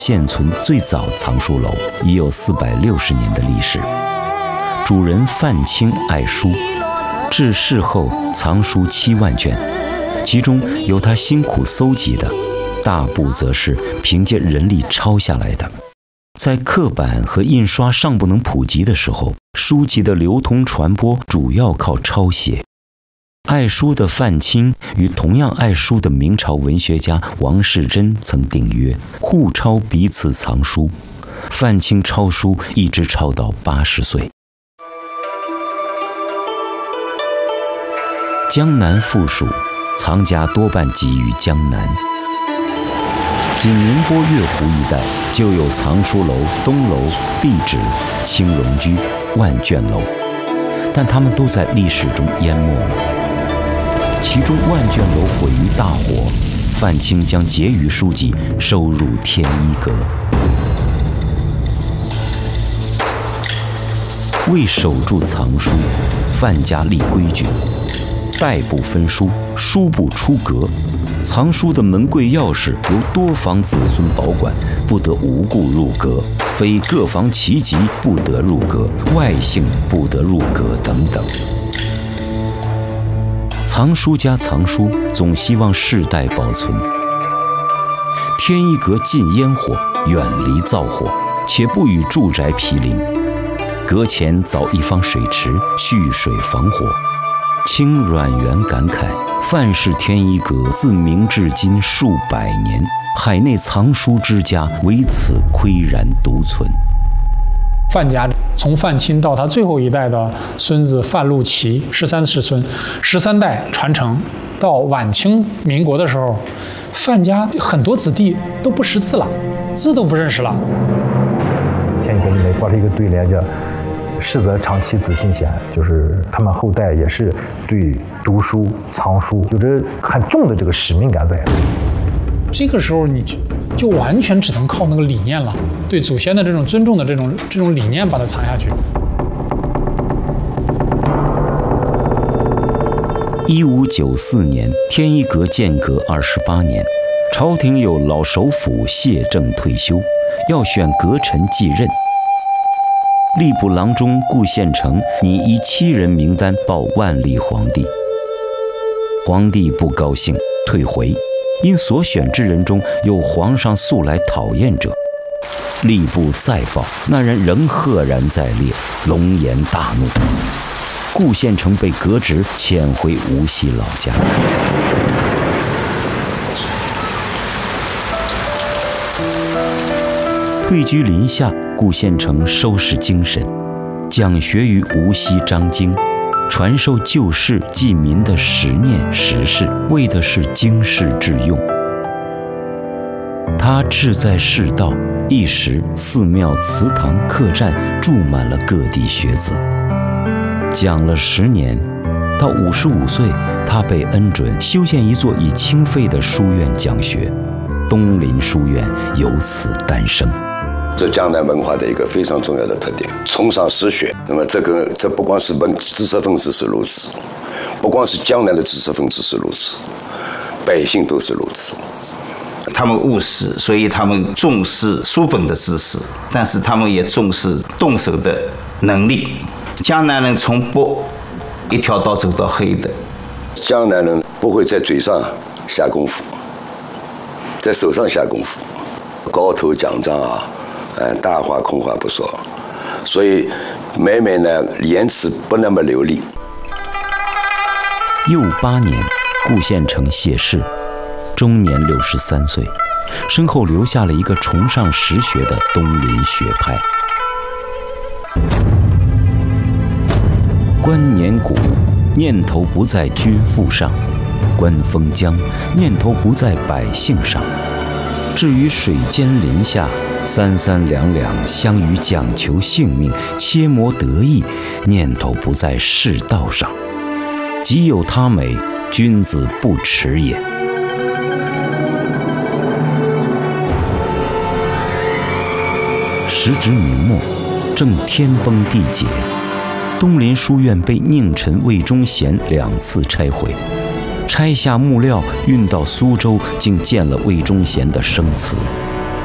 现存最早藏书楼，已有460年的历史。主人范钦爱书，至世后藏书7万卷，其中有他辛苦搜集的，大部则是凭借人力抄下来的。在刻板和印刷尚不能普及的时候，书籍的流通传播主要靠抄写。爱书的范钦与同样爱书的明朝文学家王士祯曾订约，互抄彼此藏书。范钦抄书一直抄到80岁。江南附属，藏家多半集于江南。仅宁波月湖一带就有藏书楼、东楼、壁纸、青龙居、万卷楼，但它们都在历史中淹没了。其中万卷楼毁于大火，范钦将结余书籍收入天一阁。为守住藏书，范家立规矩：代不分书，书不出阁。藏书的门柜钥匙由多房子孙保管，不得无故入阁，非各房其籍不得入阁，外姓不得入阁等等。藏书家藏书，总希望世代保存。天一阁禁烟火，远离灶火，且不与住宅毗邻。阁前凿一方水池，蓄水防火。清阮元感慨，范氏天一阁自明至今数百年，海内藏书之家唯此岿然独存。 范家从范钦到他最后一代的孙子范禄齐13世孙，13代传承，到晚清民国的时候，范家很多子弟都不识字了，字都不认识了。 天一阁里面挂着一个对联，叫“世则长期子心闲”，就是他们后代也是对读书藏书有着很重的这个使命感在。 这个时候你就完全只能靠那个理念了，对祖先的这种尊重的这种理念把它藏下去。 1594年，天一阁建阁28年，朝廷有老首辅谢正退休，要选阁臣继任。吏部郎中顾宪成拟以7人名单报万历皇帝，皇帝不高兴，退回。因所选之人中有皇上素来讨厌者，吏部再报，那人仍赫然在列，龙颜大怒。顾宪成被革职，遣回无锡老家。退居临夏，顾宪成收拾精神，讲学于无锡张经，传授旧事济民的实念实事，为的是经世致用。他志在世道，一时寺庙、祠堂、客栈住满了各地学子。讲了10年，到55岁，他被恩准修建一座已清废的书院讲学，东林书院由此诞生。 这江南文化的一个非常重要的特点，崇尚实学。那么这不光是知识分子是如此，不光是江南的知识分子是如此，百姓都是如此。 他们务实，所以他们重视书本的知识，但是他们也重视动手的能力。江南人从不一条道走到黑的， 江南人不会在嘴上下功夫，在手上下功夫，高头讲章啊。大话空话不说，所以每呢言辞不那么流利。 又8年，顾宪成谢世，终年63岁，身后留下了一个崇尚实学的东林学派。观年谷，念头不在君父上；观风江，念头不在百姓上。至于水间林下，三三两两相与讲求性命，切磨得意，念头不在世道上。己有他美，君子不耻也。时值明末，正天崩地解，东林书院被宁臣魏忠贤2次拆毁，拆下木料运到苏州，竟建了魏忠贤的生祠。